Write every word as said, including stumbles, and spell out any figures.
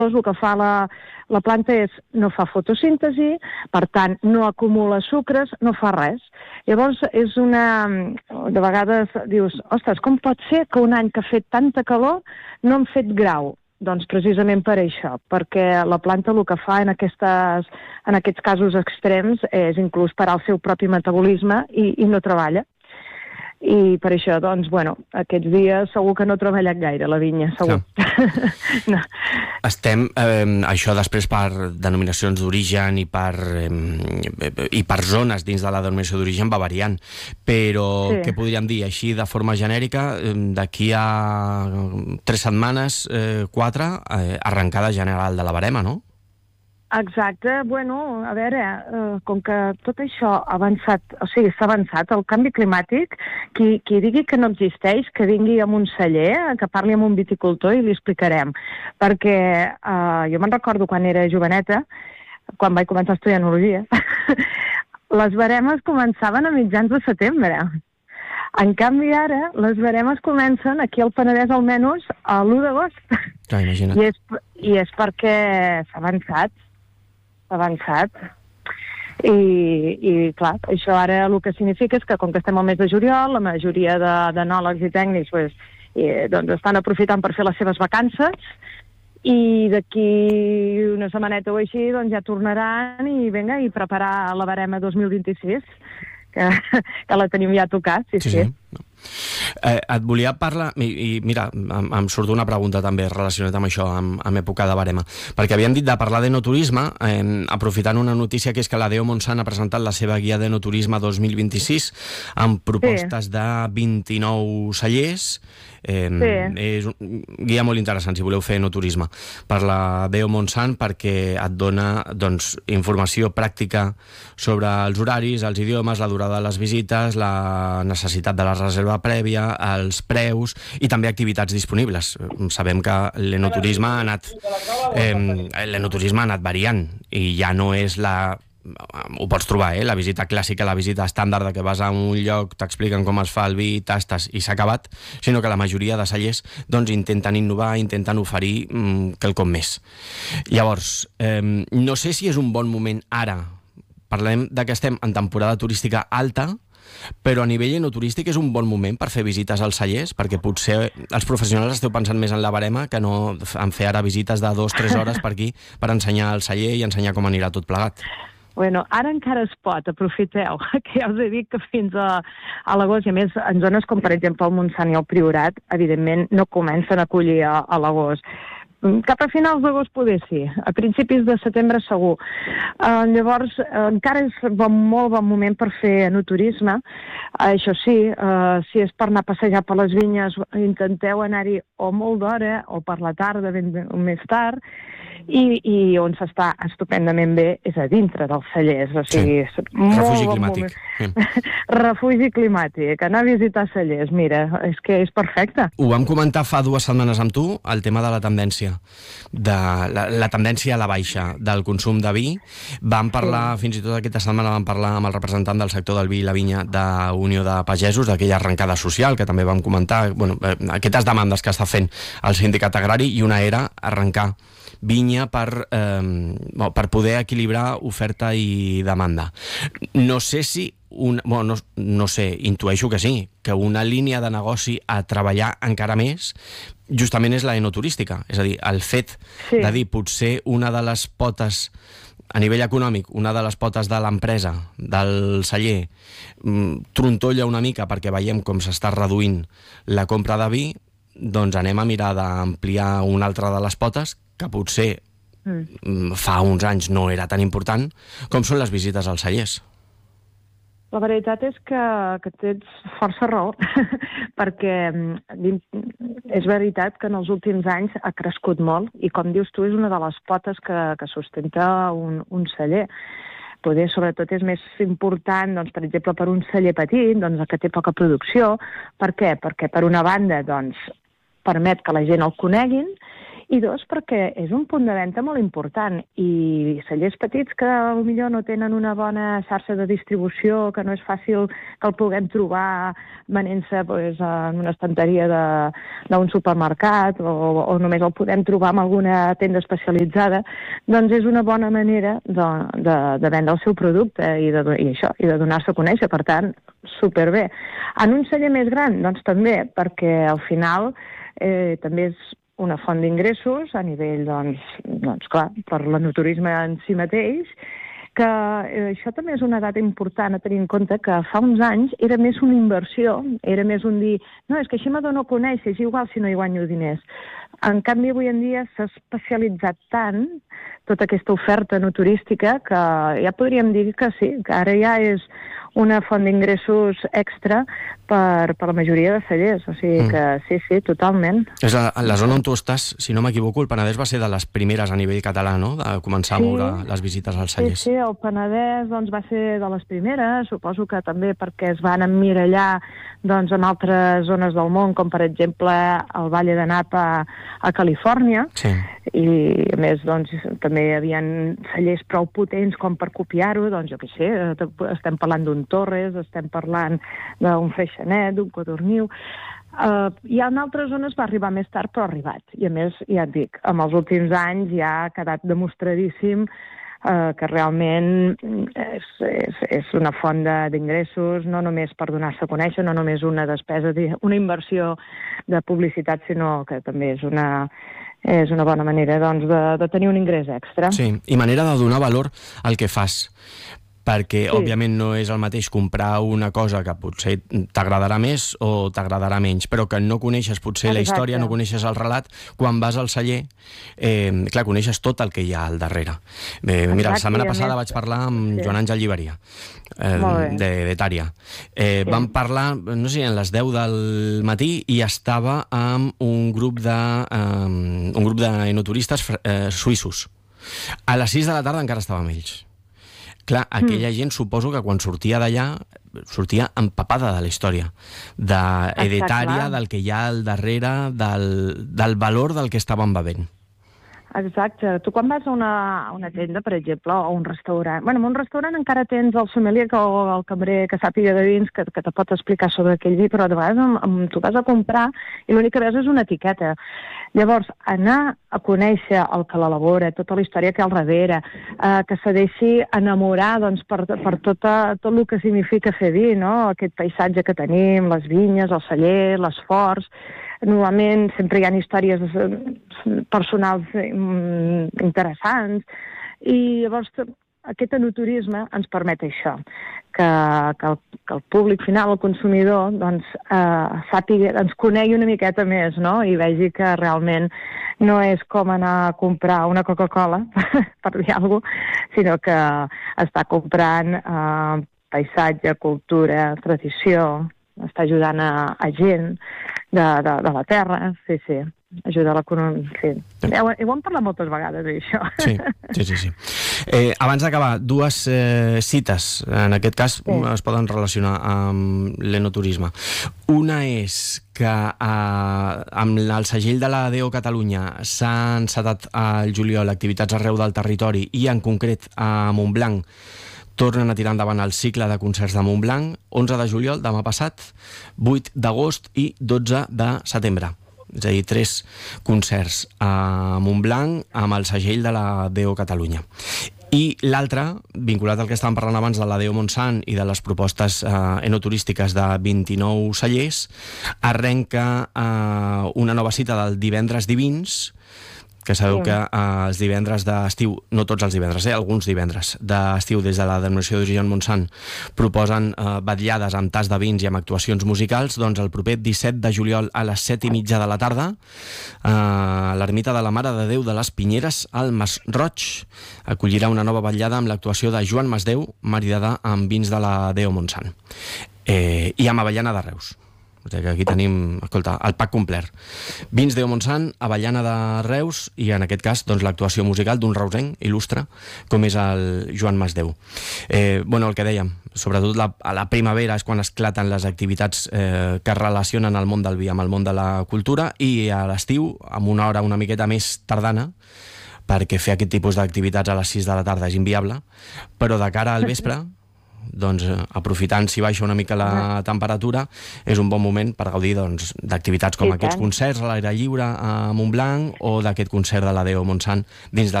el que fa la, la planta és no fa fotosíntesi, per tant, no acumula sucres, no fa res. Llavors, és una... De vegades dius, ostres, com pot ser que un any que ha fet tanta calor no hem fet grau? Doncs precisament per això, perquè la planta el que fa en, aquestes, en aquests casos extrems és inclús parar el seu propi metabolisme i, i no treballa. I per això, doncs, bueno, aquests dies segur que no he treballat gaire la vinya, segur. No. Estem, eh, això després per denominacions d'origen i per, eh, i per zones dins de la denominació d'origen va variant, però sí. Què podríem dir així de forma genèrica, d'aquí a tres setmanes, eh, quatre, eh, arrencada general de la barema, no? Exacte, bueno, a veure, eh, com que tot això ha avançat, o sigui, s'ha avançat, el canvi climàtic, qui, qui digui que no existeix, que vingui amb un celler, que parli amb un viticultor i li explicarem. Perquè eh, jo me'n recordo quan era joveneta, quan vaig començar a estudiar enologia, les baremes començaven a mitjans de setembre. En canvi, ara, les baremes comencen, aquí al Penedès almenys, a l'u d'agost. Ah, imagina't. I és, I és perquè s'ha avançat. avançat I, i clar, això ara el que significa és que com que estem al mes de juliol, la majoria d'enòlegs i tècnics pues, i, doncs estan aprofitant per fer les seves vacances i d'aquí una setmaneta o així doncs ja tornaran i vinga, i preparar la barema dos mil vint-i-sis que, que la tenim ja tocat, sí, sí. sí. No. Eh, et volia parlar, i, i mira, em, em surt una pregunta també relacionada amb això, amb, amb època de barema, perquè havíem dit de parlar d'enoturisme, eh, aprofitant una notícia que és que la D E O Montsant ha presentat la seva guia d'enoturisme dos mil vint-i-sis amb propostes sí. de vint-i-nou cellers. Eh, sí. És un guia molt interessant si voleu fer enoturisme per la D E O Montsant, perquè et dona doncs, informació pràctica sobre els horaris, els idiomes, la durada de les visites, la necessitat de la reserva prèvia, els preus i també activitats disponibles. Sabem que l'enoturisme ha anat eh, l'enoturisme ha anat variant i ja no és la ho pots trobar, eh? La visita clàssica, la visita estàndard de que vas a un lloc, t'expliquen com es fa el vi, tastes i s'ha acabat, sinó que la majoria de cellers doncs, intenten innovar, intenten oferir mm, quelcom més. Llavors, eh, no sé si és un bon moment ara, parlem de que estem en temporada turística alta, però a nivell enoturístic és un bon moment per fer visites als cellers, perquè potser els professionals esteu pensant més en la barema que no en fer ara visites de dues o tres hores per aquí per ensenyar el celler i ensenyar com anirà tot plegat. Bueno, ara encara es pot, aprofiteu, que ja us he dit que fins a, a l'agost, i a més en zones com per exemple el Montsant i el Priorat, evidentment no comencen a acollir a, a l'agost. Cap a finals d'agost poder sí, a principis de setembre segur. Uh, llavors, uh, encara és bon, molt bon moment per fer enoturisme. Uh, això sí, uh, si és per anar a passejar per les vinyes, intenteu anar-hi o molt d'hora o per la tarda, ben, més tard, i, i on s'està estupendament bé és a dintre dels cellers. O sigui, sí. Refugi climàtic. Sí. Refugi climàtic, anar a visitar cellers, mira, és que és perfecte. Ho vam comentar fa dues setmanes amb tu, el tema de la tendència, de la, la tendència a la baixa del consum de vi. Vam parlar, sí. fins i tot aquesta setmana vam parlar amb el representant del sector del vi i la vinya de Unió de Pagesos, d'aquella arrencada social, que també vam comentar, bueno, aquestes demandes que està fent el sindicat agrari, i una era arrencar vinya per, eh, per poder equilibrar oferta i demanda. No sé si, un, bueno, no, no sé, intueixo que sí, que una línia de negoci a treballar encara més justament és la enoturística, és a dir, el fet sí. de dir potser una de les potes a nivell econòmic, una de les potes de l'empresa, del celler, trontolla una mica perquè veiem com s'està reduint la compra de vi, doncs anem a mirar d'ampliar una altra de les potes que potser mm. fa uns anys no era tan important, com són les visites als cellers. La veritat és que, que tens força raó, perquè és veritat que en els últims anys ha crescut molt i, com dius tu, és una de les potes que, que sustenta un, un celler. Poder, sobretot, és més important, doncs, per exemple, per un celler petit, doncs, que té poca producció. Per què? Perquè, per una banda, doncs, permet que la gent el coneguin, i dos, perquè és un punt de venda molt important, i cellers petits que potser no tenen una bona xarxa de distribució, que no és fàcil que el puguem trobar venent-se pues, en una estanteria d'un supermercat, o, o només el podem trobar en alguna tenda especialitzada, doncs és una bona manera de, de, de vendre el seu producte i de, i això, i de donar-se a conèixer. Per tant, superbé. En un celler més gran, doncs també, perquè al final eh, també és una font d'ingressos a nivell, doncs, doncs clar, per l'enoturisme en si mateix, que eh, això també és una data important a tenir en compte, que fa uns anys era més una inversió, era més un dir, no, és que així me dono a conèixer, és igual si no hi guanyo diners. En canvi, avui en dia s'ha especialitzat tant tota aquesta oferta no turística que ja podríem dir que sí, que ara ja és una font d'ingressos extra per, per la majoria de cellers. O sigui que mm. sí, sí, totalment. És la, la zona on tu estàs, si no m'equivoco, el Penedès va ser de les primeres a nivell català, no?, de començar sí, a moure les visites als cellers. Sí, sí, el Penedès doncs, va ser de les primeres, suposo que també perquè es van emmirallar doncs, en altres zones del món, com per exemple el Valle de Napa a Califòrnia, sí. I a més doncs, també hi havia cellers prou potents com per copiar-ho, doncs jo què sé, estem parlant d'un Torres, estem parlant d'un Freixenet, d'un Codorniu. Uh, I en altres zones va arribar més tard, però ha arribat. I a més, ja et dic, en els últims anys ja ha quedat demostradíssim uh, que realment és, és, és una font d'ingressos, no només per donar-se a conèixer, no només una despesa, una inversió de publicitat, sinó que també és una... és una bona manera doncs, de, de tenir un ingrés extra. Sí, i manera de donar valor al que fas, perquè, sí. òbviament, no és el mateix comprar una cosa que potser t'agradarà més o t'agradarà menys, però que no coneixes potser Exacte. La història, no coneixes el relat, quan vas al celler, eh, clar, coneixes tot el que hi ha al darrere. Eh, mira, la setmana passada vaig parlar amb sí. Joan Àngel Lliberia, eh, de, de Tària. Eh, sí. Vam parlar, no sé, a les deu del matí, i estava amb un grup de eh, un grup d'enoturistes eh, suïssos. A les sis de la tarda encara estava amb ells. Clar, aquella mm. gent suposo que quan sortia d'allà sortia empapada de la història, d'hereditària, del que hi ha al darrere, del, del valor del que estaven bevent. Exacte. Tu quan vas a una, a una tenda, per exemple, o a un restaurant... Bueno, en un restaurant encara tens el sommelier o el cambrer que sàpiga de vins que, que te pot explicar sobre aquell vi, però de vegades amb, amb, tu vas a comprar i l'únic que veus és una etiqueta. Llavors, anar a conèixer el que l'elabora, tota la història que hi ha al darrere, eh, que se deixi enamorar doncs, per, per tota, tot el que significa fer vi, no? Aquest paisatge que tenim, les vinyes, el celler, les forts... Normalment sempre hi ha històries personals interessants i llavors aquest enoturisme ens permet això, que, que, el, que el públic final, el consumidor, doncs, eh, sàpiga, ens conegui una miqueta més, no? I vegi que realment no és com anar a comprar una Coca-Cola, per dir alguna cosa, sinó que està comprant eh, paisatge, cultura, tradició, està ajudant a, a gent de, de, de la terra, sí, sí, ajuda a l'economia, sí. Ja ho, ho hem parlat moltes vegades, això. Sí, sí, sí. sí. Eh, abans d'acabar, dues eh, cites, en aquest cas sí. es poden relacionar amb l'enoturisme. Una és que eh, amb el segell de la D E O Catalunya s'ha encetat al juliol activitats arreu del territori i en concret a Montblanc tornen a tirar endavant el cicle de concerts de Montblanc, onze de juliol, demà passat, vuit d'agost i dotze de setembre. És a dir, tres concerts a Montblanc amb el segell de la D E O Catalunya. I l'altre, vinculat al que estàvem parlant abans de la D E O Montsant i de les propostes eh, enoturístiques de vint-i-nou cellers, arrenca eh, una nova cita del Divendres Divins, que sabeu sí. que eh, els divendres d'estiu, no tots els divendres, eh, alguns divendres d'estiu des de la denominació d'origen Montsant proposen eh, vetllades amb tas de vins i amb actuacions musicals. Doncs el proper disset de juliol a les set i mitja de la tarda eh, l'Ermita de la Mare de Déu de les Pinyeres al Masroig acollirà una nova vetllada amb l'actuació de Joan Masdeu, maridada amb vins de la D E O Montsant, eh, i amb avellana de Reus. O sigui que aquí tenim, escolta, el pack complet. Vins Déu Montsant, Avellana de Reus i en aquest cas doncs, l'actuació musical d'un reusenc il·lustre com és el Joan Masdeu. Eh, bueno, el que dèiem, sobretot la, a la primavera és quan esclaten les activitats eh, que relacionen el món del vi amb el món de la cultura i a l'estiu, amb una hora una miqueta més tardana, perquè fer aquest tipus d'activitats a les sis de la tarda és inviable, però de cara al vespre doncs aprofitant si baixa una mica la temperatura és un bon moment per gaudir doncs, d'activitats com I aquests tant. concerts a l'aire lliure a Montblanc o d'aquest concert de la Déu Montsant dins de